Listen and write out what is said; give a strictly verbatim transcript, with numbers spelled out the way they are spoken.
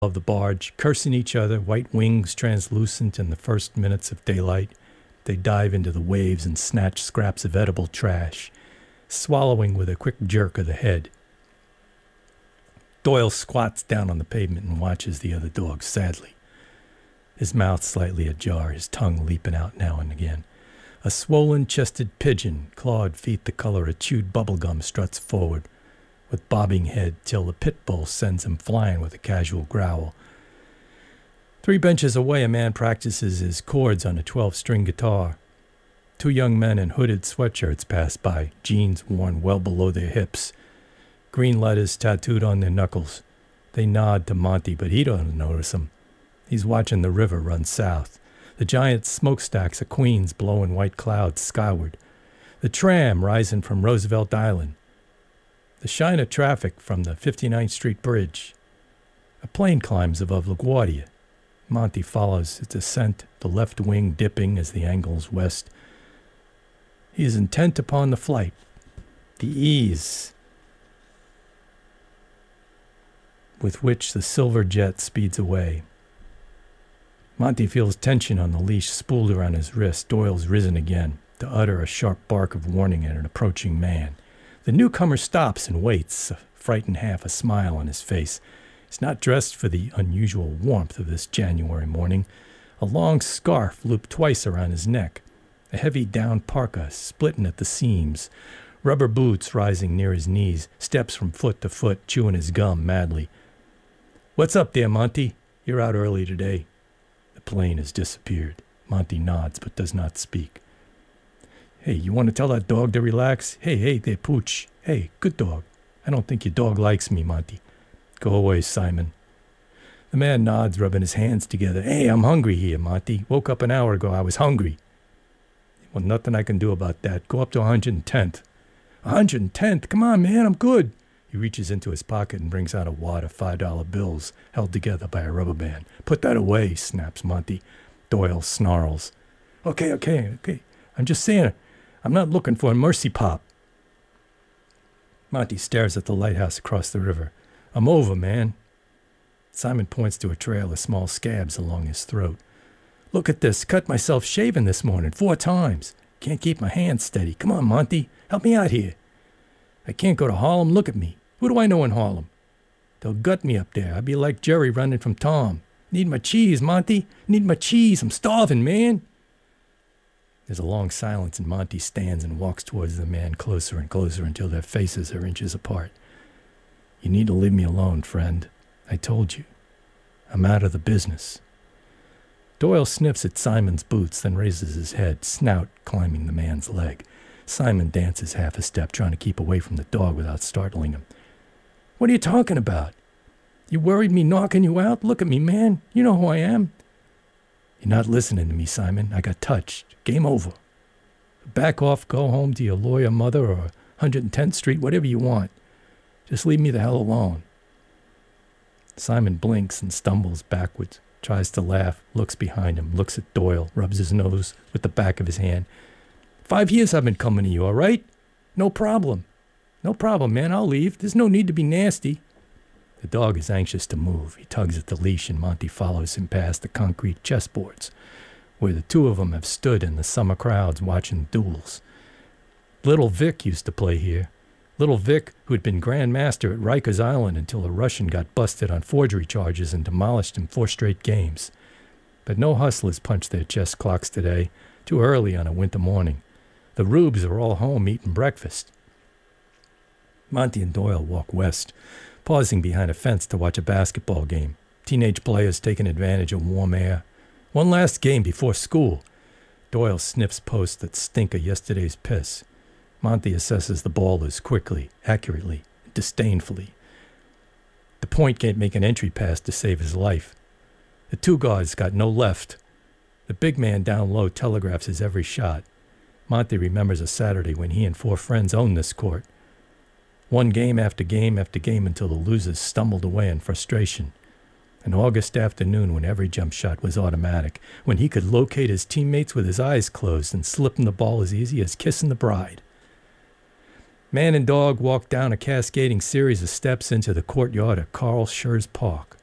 of the barge, cursing each other, white wings translucent in the first minutes of daylight. They dive into the waves and snatch scraps of edible trash, swallowing with a quick jerk of the head. Doyle squats down on the pavement and watches the other dogs sadly, his mouth slightly ajar, his tongue leaping out now and again. A swollen-chested pigeon, clawed feet the color of chewed bubblegum, struts forward, with bobbing head till the pit bull sends him flying with a casual growl. Three benches away, a man practices his chords on a twelve-string guitar. Two young men in hooded sweatshirts pass by, jeans worn well below their hips, green letters tattooed on their knuckles. They nod to Monty, but he doesn't notice them. He's watching the river run south. The giant smokestacks of Queens blow in white clouds skyward. The tram rising from Roosevelt Island. The shine of traffic from the fifty-ninth Street Bridge. A plane climbs above LaGuardia. Monty follows its ascent, the left wing dipping as the angles west. He is intent upon the flight, the ease with which the silver jet speeds away. Monty feels tension on the leash spooled around his wrist. Doyle's risen again, to utter a sharp bark of warning at an approaching man. The newcomer stops and waits, a frightened half a smile on his face. He's not dressed for the unusual warmth of this January morning. A long scarf looped twice around his neck, a heavy down parka splitting at the seams, rubber boots rising near his knees, steps from foot to foot, chewing his gum madly. "What's up there, Monty? You're out early today." The plane has disappeared. Monty nods but does not speak. "Hey, you want to tell that dog to relax? Hey, hey there, Pooch. Hey, good dog. I don't think your dog likes me, Monty." "Go away, Simon." The man nods, rubbing his hands together. "Hey, I'm hungry here, Monty. Woke up an hour ago. I was hungry." "Well, nothing I can do about that. Go up to one hundred tenth. one hundred tenth? Come on, man, I'm good." He reaches into his pocket and brings out a wad of five dollar bills held together by a rubber band. "Put that away," snaps Monty. Doyle snarls. "Okay, okay, okay. I'm just saying, I'm not looking for a mercy pop." Monty stares at the lighthouse across the river. "I'm over, man." Simon points to a trail of small scabs along his throat. "Look at this. Cut myself shaving this morning four times. Can't keep my hands steady. Come on, Monty. Help me out here. I can't go to Harlem. Look at me. Who do I know in Harlem? They'll gut me up there. I'll be like Jerry running from Tom. Need my cheese, Monty. Need my cheese. I'm starving, man." There's a long silence, and Monty stands and walks towards the man closer and closer until their faces are inches apart. "You need to leave me alone, friend. I told you. I'm out of the business." Doyle sniffs at Simon's boots, then raises his head, snout climbing the man's leg. Simon dances half a step, trying to keep away from the dog without startling him. "What are you talking about? You worried me knocking you out? Look at me, man. You know who I am." "You're not listening to me, Simon. I got touched. Game over. Back off, go home to your lawyer mother or one hundred tenth Street, whatever you want. Just leave me the hell alone." Simon blinks and stumbles backwards, tries to laugh, looks behind him, looks at Doyle, rubs his nose with the back of his hand. "Five years I've been coming to you, all right? No problem. No problem, man. I'll leave. There's no need to be nasty." The dog is anxious to move. He tugs at the leash, and Monty follows him past the concrete chessboards, where the two of them have stood in the summer crowds watching duels. Little Vic used to play here. Little Vic, who had been Grand Master at Rikers Island until a Russian got busted on forgery charges and demolished him four straight games. But no hustlers punch their chess clocks today, too early on a winter morning. The Rubes are all home eating breakfast. Monty and Doyle walk west, pausing behind a fence to watch a basketball game. Teenage players taking advantage of warm air. One last game before school. Doyle sniffs posts that stink of yesterday's piss. Monty assesses the ballers quickly, accurately, disdainfully. The point can't make an entry pass to save his life. The two guards got no left. The big man down low telegraphs his every shot. Monty remembers a Saturday when he and four friends owned this court. Won game after game after game until the losers stumbled away in frustration. An August afternoon when every jump shot was automatic, when he could locate his teammates with his eyes closed and slip them the ball as easy as kissing the bride. Man and dog walked down a cascading series of steps into the courtyard at Carl Schurz Park.